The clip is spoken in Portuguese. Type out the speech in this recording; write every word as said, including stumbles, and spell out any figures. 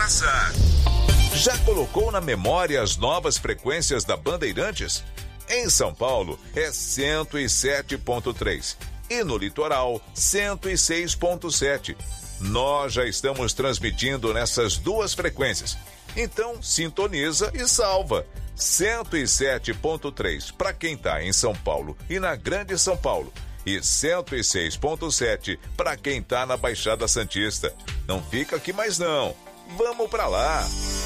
casa. Já colocou na memória as novas frequências da Bandeirantes? Em São Paulo é cento e sete ponto três e no litoral cento e seis ponto sete. Nós já estamos transmitindo nessas duas frequências. Então sintoniza e salva. cento e sete ponto três para quem está em São Paulo e na Grande São Paulo. E cento e seis ponto sete para quem está na Baixada Santista. Não fica aqui mais não. Vamos para lá!